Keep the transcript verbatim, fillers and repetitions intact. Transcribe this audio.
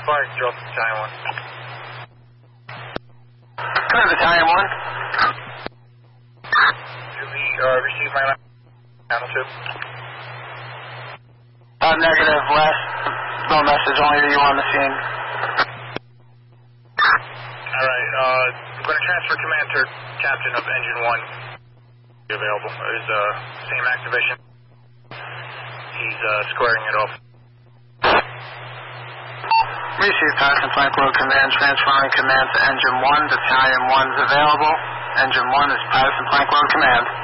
Fire control, Battalion one. Come in, Battalion one. Do we uh, receive my last channel two? Uh, negative, Wes. No message, only you on the scene. Alright, uh, I'm going to transfer command to Captain of Engine one. Available. Is, uh, same activation. He's, uh, squaring it off. Receive Patterson Plank Road Command, transferring command to Engine one. Battalion one's available. Engine one is Patterson Plank Road Command.